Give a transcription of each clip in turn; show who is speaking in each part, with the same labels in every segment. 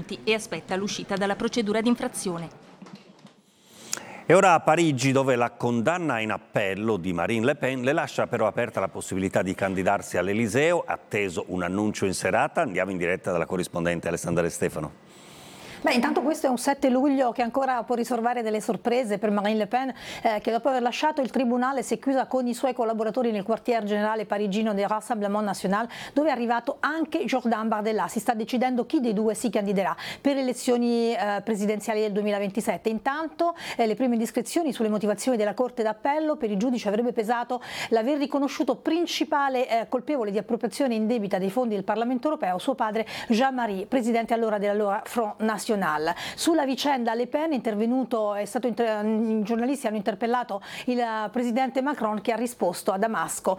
Speaker 1: confronti e aspetta l'uscita dalla procedura di infrazione.
Speaker 2: E ora a Parigi, dove la condanna in appello di Marine Le Pen le lascia però aperta la possibilità di candidarsi all'Eliseo, atteso un annuncio in serata. Andiamo in diretta dalla corrispondente Alessandra De Stefano.
Speaker 3: Intanto questo è un 7 luglio che ancora può riservare delle sorprese per Marine Le Pen, che dopo aver lasciato il tribunale si è chiusa con i suoi collaboratori nel quartier generale parigino del Rassemblement National, dove è arrivato anche Jordan Bardella. Si sta decidendo chi dei due si candiderà per le elezioni presidenziali del 2027. Intanto le prime indiscrezioni sulle motivazioni della Corte d'Appello: per i giudici avrebbe pesato l'aver riconosciuto principale colpevole di appropriazione indebita dei fondi del Parlamento europeo suo padre Jean-Marie, presidente allora dell'allora Front National. Sulla vicenda Le Pen i giornalisti hanno interpellato il presidente Macron, che ha risposto a Damasco.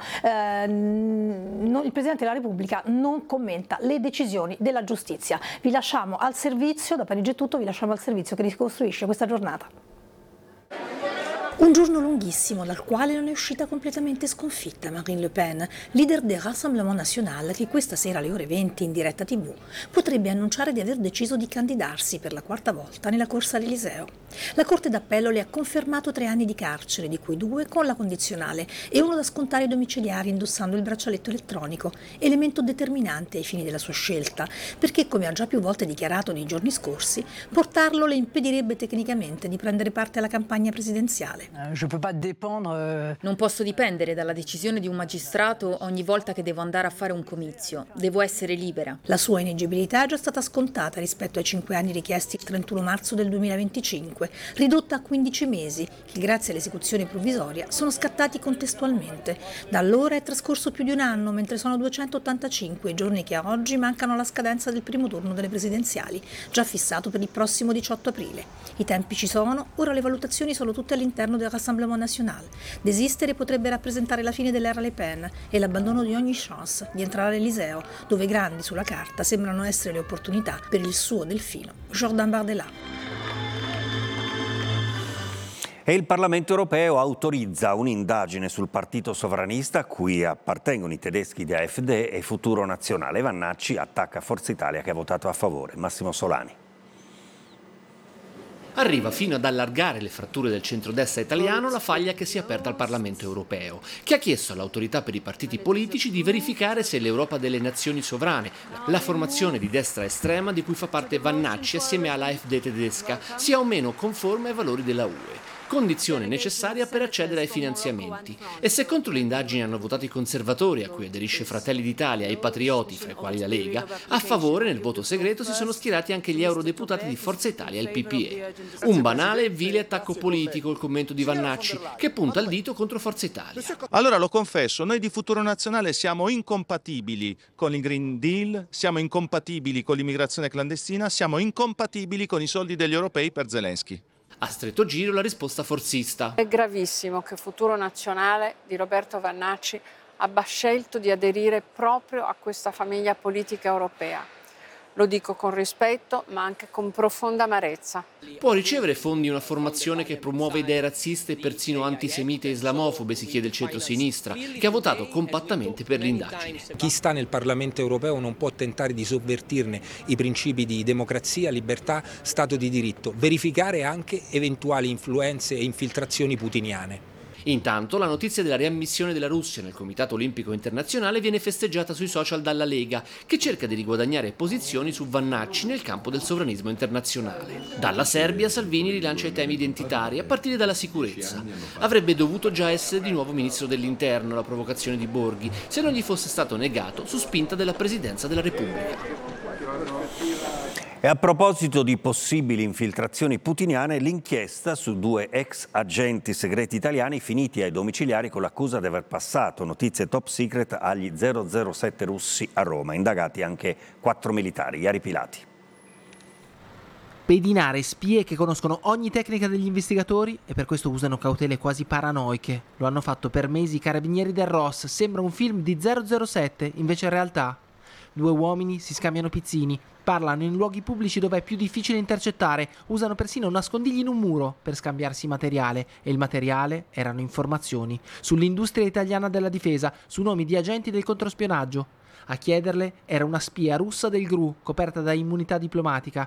Speaker 3: Il presidente della Repubblica non commenta le decisioni della giustizia. Vi lasciamo al servizio, da Parigi è tutto, vi lasciamo al servizio che ricostruisce questa giornata. Un giorno lunghissimo dal quale non è uscita completamente sconfitta Marine Le Pen, leader del Rassemblement National, che questa sera alle ore 20 in diretta TV potrebbe annunciare di aver deciso di candidarsi per la quarta volta nella corsa all'Eliseo. La Corte d'Appello le ha confermato 3 anni di carcere, di cui 2 con la condizionale e 1 da scontare ai domiciliari indossando il braccialetto elettronico, elemento determinante ai fini della sua scelta, perché, come ha già più volte dichiarato nei giorni scorsi, portarlo le impedirebbe tecnicamente di prendere parte alla campagna presidenziale.
Speaker 4: Non posso dipendere dalla decisione di un magistrato ogni volta che devo andare a fare un comizio. Devo essere libera.
Speaker 3: La sua ineleggibilità è già stata scontata rispetto ai 5 anni richiesti il 31 marzo del 2025, ridotta a 15 mesi, che grazie all'esecuzione provvisoria sono scattati contestualmente. Da allora è trascorso più di un anno, mentre sono 285 i giorni che a oggi mancano alla scadenza del primo turno delle presidenziali, già fissato per il prossimo 18 aprile. I tempi ci sono, ora le valutazioni sono tutte all'interno del Rassemblement National. Desistere potrebbe rappresentare la fine dell'era Le Pen e l'abbandono di ogni chance di entrare all'Eliseo, dove grandi sulla carta sembrano essere le opportunità per il suo delfino Jordan Bardella.
Speaker 2: E il Parlamento europeo autorizza un'indagine sul partito sovranista a cui appartengono i tedeschi di AfD e Futuro Nazionale. Vannacci attacca Forza Italia, che ha votato a favore. Massimo Solani.
Speaker 5: Arriva fino ad allargare le fratture del centrodestra italiano la faglia che si è aperta al Parlamento europeo, che ha chiesto all'autorità per i partiti politici di verificare se l'Europa delle nazioni sovrane, la formazione di destra estrema di cui fa parte Vannacci assieme all'AfD tedesca, sia o meno conforme ai valori della UE. Condizione necessaria per accedere ai finanziamenti. E se contro le indagini hanno votato i conservatori, a cui aderisce Fratelli d'Italia, e i patrioti, fra i quali la Lega, a favore nel voto segreto si sono schierati anche gli eurodeputati di Forza Italia e il PPE. Un banale e vile attacco politico, il commento di Vannacci, che punta il dito contro Forza Italia.
Speaker 6: Allora lo confesso, noi di Futuro Nazionale siamo incompatibili con il Green Deal, siamo incompatibili con l'immigrazione clandestina, siamo incompatibili con i soldi degli europei per Zelensky.
Speaker 5: A stretto giro la risposta forzista.
Speaker 7: È gravissimo che Futuro Nazionale di Roberto Vannacci abbia scelto di aderire proprio a questa famiglia politica europea. Lo dico con rispetto, ma anche con profonda amarezza.
Speaker 5: Può ricevere fondi una formazione che promuove idee razziste e persino antisemite e islamofobe, si chiede il centro-sinistra, che ha votato compattamente per l'indagine.
Speaker 8: Chi sta nel Parlamento europeo non può tentare di sovvertirne i principi di democrazia, libertà, Stato di diritto, verificare anche eventuali influenze e infiltrazioni putiniane.
Speaker 5: Intanto la notizia della riammissione della Russia nel Comitato Olimpico Internazionale viene festeggiata sui social dalla Lega, che cerca di riguadagnare posizioni su Vannacci nel campo del sovranismo internazionale. Dalla Serbia Salvini rilancia i temi identitari, a partire dalla sicurezza. Avrebbe dovuto già essere di nuovo ministro dell'Interno, la provocazione di Borghi, se non gli fosse stato negato su spinta della Presidenza della Repubblica.
Speaker 2: E a proposito di possibili infiltrazioni putiniane, l'inchiesta su 2 ex agenti segreti italiani finiti ai domiciliari con l'accusa di aver passato notizie top secret agli 007 russi a Roma. Indagati anche 4 militari. Iari Pilati.
Speaker 9: Pedinare spie che conoscono ogni tecnica degli investigatori e per questo usano cautele quasi paranoiche. Lo hanno fatto per mesi i carabinieri del ROS. Sembra un film di 007, invece in realtà 2 uomini si scambiano pizzini, parlano in luoghi pubblici dove è più difficile intercettare, usano persino nascondigli in un muro per scambiarsi materiale, e il materiale erano informazioni sull'industria italiana della difesa, su nomi di agenti del controspionaggio. A chiederle era una spia russa del GRU, coperta da immunità diplomatica,